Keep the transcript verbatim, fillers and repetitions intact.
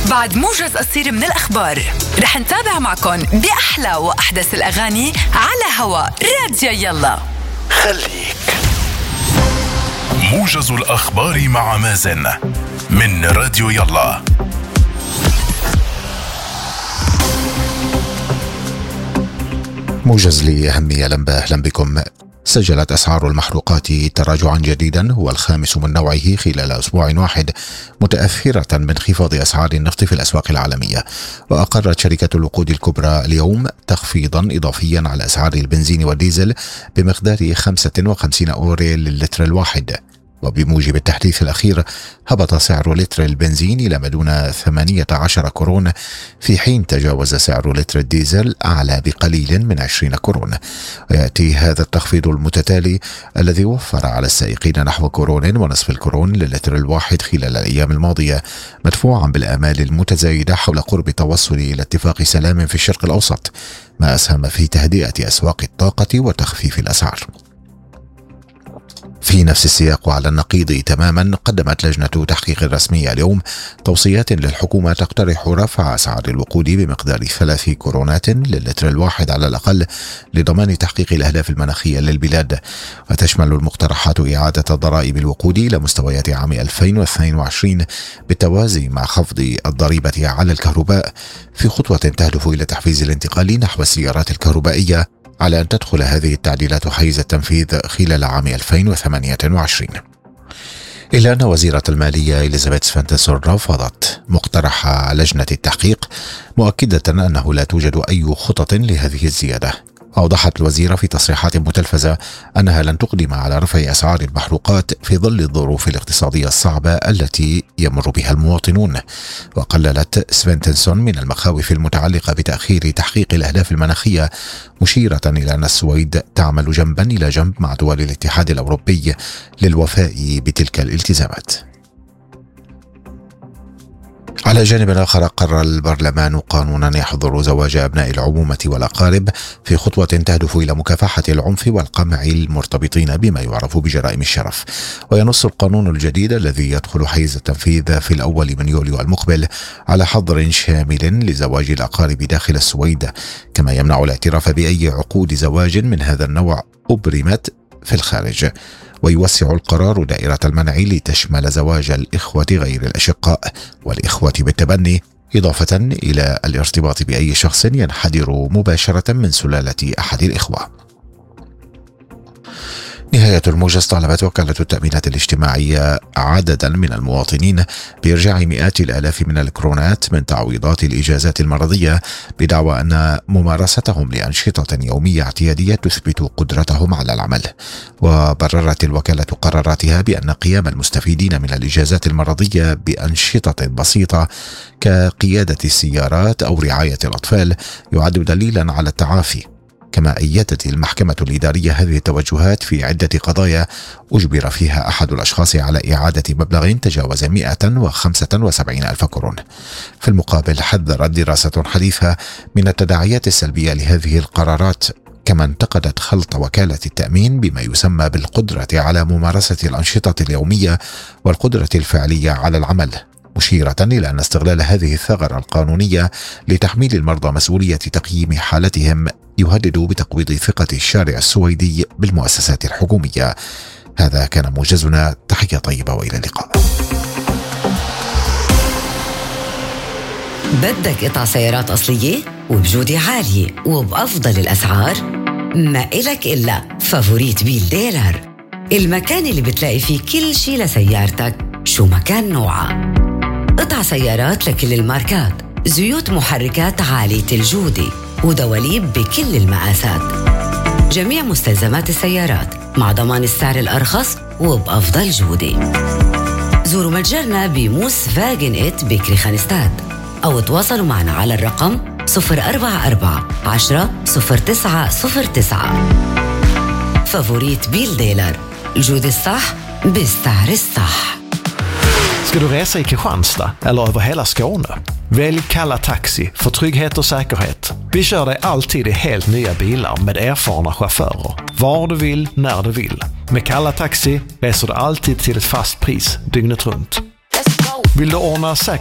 بعد موجز قصير من الأخبار رح نتابع معكم بأحلى وأحدث الأغاني على هوا راديو يلا. خليك موجز الأخبار مع مازن من راديو يلا. موجز لأهمية الأنباء. أهلا بكم. سجلت أسعار المحروقات تراجعا جديدا هو الخامس من نوعه خلال أسبوع واحد، متأثرة من انخفاض أسعار النفط في الأسواق العالمية. وأقرت شركة الوقود الكبرى اليوم تخفيضا إضافيا على أسعار البنزين والديزل بمقدار خمسة وخمسين أورو للتر الواحد. وبموجب التحديث الأخير هبط سعر لتر البنزين إلى ما دون ثمانية عشر كورون، في حين تجاوز سعر لتر الديزل أعلى بقليل من عشرين كورون. ويأتي هذا التخفيض المتتالي الذي وفر على السائقين نحو كورون ونصف الكورون للتر الواحد خلال الأيام الماضية، مدفوعا بالآمال المتزايدة حول قرب التوصل إلى اتفاق سلام في الشرق الأوسط، ما أسهم في تهدئة أسواق الطاقة وتخفيف الأسعار. في نفس السياق وعلى النقيض تماما، قدمت لجنة تحقيق رسمية اليوم توصيات للحكومة تقترح رفع أسعار الوقود بمقدار ثلاث كورونات للتر الواحد على الأقل لضمان تحقيق الأهداف المناخية للبلاد. وتشمل المقترحات إعادة ضرائب الوقود إلى مستويات عام ألفين واثنين وعشرين بالتوازي مع خفض الضريبة على الكهرباء، في خطوة تهدف إلى تحفيز الانتقال نحو السيارات الكهربائية، على أن تدخل هذه التعديلات حيز التنفيذ خلال عام ألفين وثمانية وعشرين. إلا أن وزيرة المالية إليزابيث سفانتنسون رفضت مقترح لجنة التحقيق، مؤكدة أنه لا توجد أي خطط لهذه الزيادة. أوضحت الوزيرة في تصريحات متلفزة أنها لن تقدم على رفع أسعار المحروقات في ظل الظروف الاقتصادية الصعبة التي يمر بها المواطنون. وقللت سفانتنسون من المخاوف المتعلقة بتأخير تحقيق الأهداف المناخية، مشيرة إلى أن السويد تعمل جنبا إلى جنب مع دول الاتحاد الأوروبي للوفاء بتلك الالتزامات. على جانب آخر، قرر البرلمان قانونا يحظر زواج أبناء العمومة والأقارب في خطوة تهدف إلى مكافحة العنف والقمع المرتبطين بما يعرف بجرائم الشرف. وينص القانون الجديد الذي يدخل حيز التنفيذ في الأول من يوليو المقبل على حظر شامل لزواج الأقارب داخل السويد، كما يمنع الاعتراف بأي عقود زواج من هذا النوع أبرمت في الخارج. ويوسع القرار دائرة المنع لتشمل زواج الإخوة غير الأشقاء والإخوة بالتبني، إضافة إلى الارتباط بأي شخص ينحدر مباشرة من سلالة أحد الإخوة. نهاية الموجز. طالبت وكالة التأمينات الاجتماعية عددا من المواطنين بإرجاع مئات الآلاف من الكرونات من تعويضات الإجازات المرضية، بدعوى أن ممارستهم لأنشطة يومية اعتيادية تثبت قدرتهم على العمل. وبررت الوكالة قراراتها بأن قيام المستفيدين من الإجازات المرضية بأنشطة بسيطة كقيادة السيارات أو رعاية الأطفال يعد دليلا على التعافي. كما أيدت المحكمة الإدارية هذه التوجهات في عدة قضايا أجبر فيها أحد الأشخاص على إعادة مبلغ تجاوز مئة وخمسة وسبعين ألف كورون. في المقابل، حذرت دراسة حديثة من التداعيات السلبية لهذه القرارات، كما انتقدت خلط وكالة التأمين بما يسمى بالقدرة على ممارسة الأنشطة اليومية والقدرة الفعلية على العمل، مشيرة إلى أن استغلال هذه الثغرة القانونية لتحميل المرضى مسؤولية تقييم حالتهم يهدد بتقويض ثقة الشارع السويدي بالمؤسسات الحكومية. هذا كان موجزنا. تحية طيبة وإلى اللقاء. بدك قطع سيارات أصلية وبجودة عالية وبأفضل الأسعار؟ ما إلك إلا فافوريت بيل ديلر، المكان اللي بتلاقي فيه كل شي لسيارتك شو مكان نوعها. قطع سيارات لكل الماركات، زيوت محركات عالية الجودة، ودواليب بكل المقاسات، جميع مستلزمات السيارات مع ضمان السعر الأرخص وبأفضل جودة. زوروا متجرنا بموس فاجن إت بكري خانستاد، أو تواصلوا معنا على الرقم صفر أربعة أربعة عشرة صفر تسعة صفر تسعة. فافوريت بيل ديلر، الجودة الصح بالسعر الصح. Ska du resa i Kristianstad eller över hela Skåne? Välj Kalla Taxi för trygghet och säkerhet. Vi kör dig alltid i helt nya bilar med erfarna chaufförer. Var du vill, när du vill. Med Kalla Taxi reser du alltid till ett fast pris dygnet runt. Vill du ordna säkerhet